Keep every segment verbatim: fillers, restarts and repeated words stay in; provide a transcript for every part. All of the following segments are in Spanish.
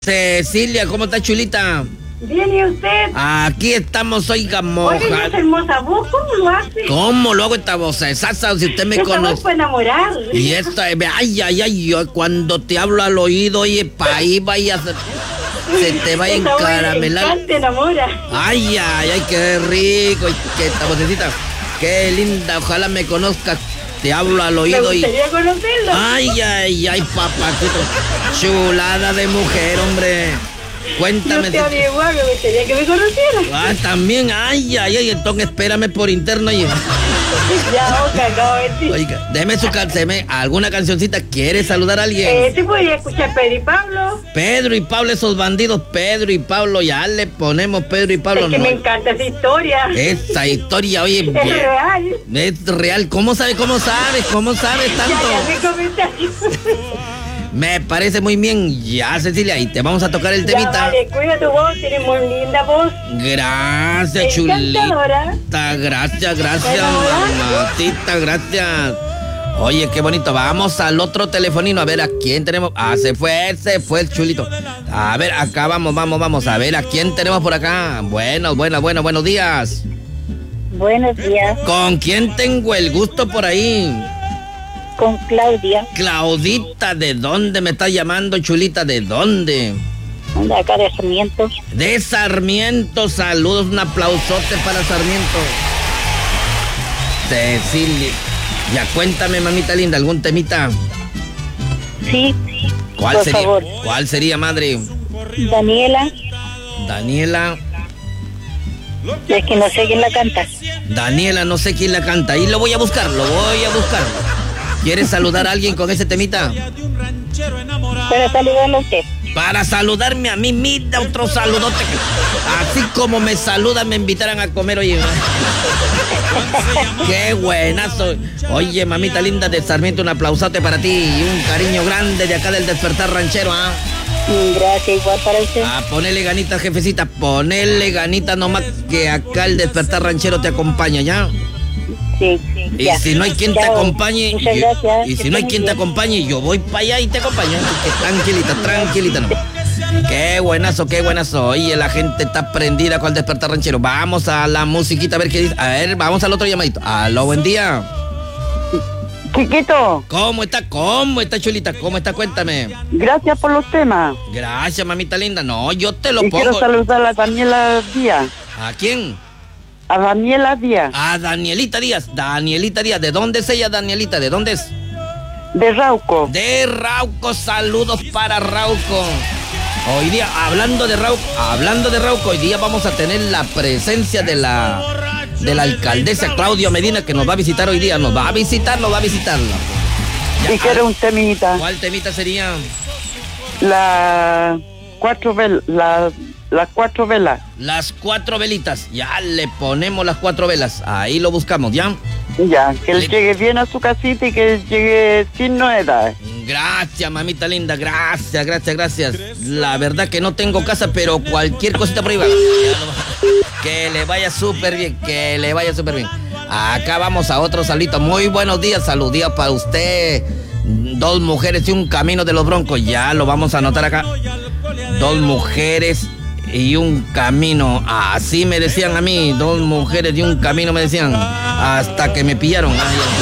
Cecilia, ¿cómo está, chulita? Bien, ¿y usted? Aquí estamos, oiga, moja. Oiga, esa hermosa voz, ¿cómo lo hace? ¿Cómo lo hago esta voz? Esa, si usted me esa voz conoce. para enamorar. Y esta, ay, ay, ay, yo cuando te hablo al oído, oye, pa' ahí vaya, se, se te va a encaramelar. Te enamora. Ay, ay, ay, qué rico, qué esta vocecita, qué linda, ojalá me conozcas. Te hablo al oído me gustaría y... conocerlo. Ay, ay, ay, papacito. Chulada de mujer, hombre. Cuéntame. Yo te si... igual, me gustaría que me conociera. Ah, también, ay, ay, ay, entonces espérame por interno. Y... ya, oca, acabo de decir. Oiga, déme su canción, alguna cancioncita. ¿Quiere saludar a alguien? Eh, sí, podría escuchar Pedro y Pablo. Pedro y Pablo, esos bandidos, Pedro y Pablo, ya le ponemos Pedro y Pablo. Es que no. me encanta esa historia. Esa historia, oye. Es bien, real. Es real. ¿Cómo sabe, cómo sabes, cómo sabes tanto? Ya, ya, mi comentario. Me parece muy bien. Ya, Cecilia, y te vamos a tocar el temita. Ya, vale, cuida tu voz, tienes muy linda voz. Gracias, chulita. Gracias, gracias, mamatita, gracias. Oye, qué bonito. Vamos al otro telefonino a ver a quién tenemos. Ah, se fue, se fue el chulito. A ver, acá vamos, vamos, vamos. A ver a quién tenemos por acá. Bueno, bueno, bueno, buenos días. Buenos días. ¿Con quién tengo el gusto por ahí? Con Claudia. Claudita, ¿de dónde me está llamando, chulita? ¿De dónde? De acá de Sarmiento. De Sarmiento, saludos, un aplausote para Sarmiento. Cecilia, ya cuéntame, mamita linda, ¿algún temita? Sí. ¿Cuál por sería? Favor. ¿Cuál sería, madre? Daniela. Daniela. Es que no sé quién la canta. Daniela, no sé quién la canta. Y lo voy a buscar, lo voy a buscar. ¿Quieres saludar a alguien con ese temita? Para saludarlo a usted. Para saludarme a mí, mira otro saludote. Así como me saludan, me invitaran a comer, oye. Qué buenazo. Oye, mamita linda de Sarmiento, un aplausote para ti y un cariño grande de acá del Despertar Ranchero, ¿ah? ¿eh? Gracias, igual para usted. Ah, ponele ganita, jefecita, ponele ganita nomás que acá el Despertar Ranchero te acompaña, ¿ya? Sí, sí. Y ya. si no hay quien ya, te acompañe, muchas y, gracias. y si no hay quien te acompañe, yo voy para allá y te acompaño. Que tranquilita, tranquilita, no. Qué buenazo, qué buenazo. Oye, la gente está prendida con el Despertar Ranchero. Vamos a la musiquita a ver qué dice. A ver, vamos al otro llamadito. Aló, buen día. Chiquito. ¿Cómo está? ¿Cómo está, chulita? ¿Cómo está? Cuéntame. Gracias por los temas. Gracias, mamita linda. No, yo te lo y pongo. Quiero saludar a Daniela Díaz. ¿A quién? A Daniela Díaz. A Danielita Díaz. Danielita Díaz. ¿De dónde es ella, Danielita? ¿De dónde es? De Rauco. De Rauco. Saludos para Rauco. Hoy día, hablando de Rauco, hablando de Rauco, hoy día vamos a tener la presencia de la de la alcaldesa Claudia Medina, que nos va a visitar hoy día. Nos va a visitar, nos va a visitar. Ya, y quiero un temita. ¿Cuál temita sería? La cuatro velas. La... Las cuatro velas. Las cuatro velitas. Ya le ponemos las cuatro velas. Ahí lo buscamos, ¿ya? Ya, que él le... llegue bien a su casita y que llegue sin novedades. Gracias, mamita linda. Gracias, gracias, gracias. La verdad que no tengo casa, pero cualquier cosita por ahí va. Que le vaya súper bien, que le vaya súper bien. Acá vamos a otro saludito. Muy buenos días, saludías para usted. Dos mujeres y un camino de los Broncos. Ya lo vamos a anotar acá. Dos mujeres y un camino, así me decían a mí, dos mujeres y un camino me decían, hasta que me pillaron.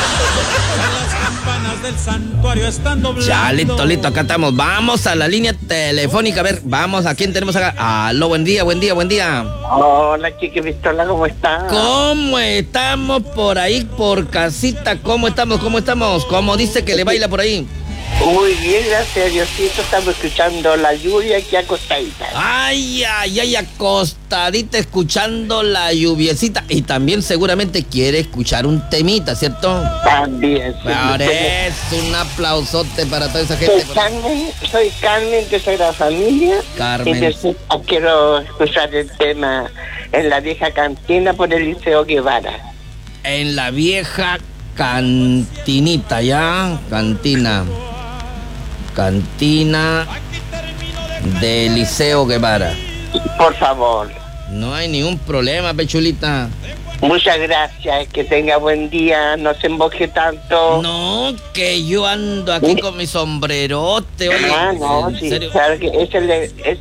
Ya, listo, listo, acá estamos. Vamos a la línea telefónica, a ver, vamos, ¿a quién tenemos acá? Aló, buen día, buen día, buen día. Hola, Chiqui Pistola, ¿cómo estás? ¿Cómo estamos por ahí, por casita? ¿Cómo estamos, cómo estamos? ¿Cómo dice que le baila por ahí? Muy bien, gracias a Diosito, estamos escuchando la lluvia aquí acostadita. Ay, ay, ay, acostadita escuchando la lluviecita. Y también seguramente quiere escuchar un temita, ¿cierto? También. Sí, por eso, un aplausote para toda esa gente. Soy Carmen, soy Carmen de Sagrada Familia. Carmen. Entonces, quiero escuchar el tema En la vieja cantina por el Liceo Guevara. En la vieja cantinita, ¿ya? Cantina. Cantina del Liceo Guevara. Por favor. No hay ningún problema, pechulita. Muchas gracias, que tenga buen día, no se emboje tanto. No, que yo ando aquí con mi sombrerote. Oye, Ah, no, ¿en sí, serio? claro que ese le,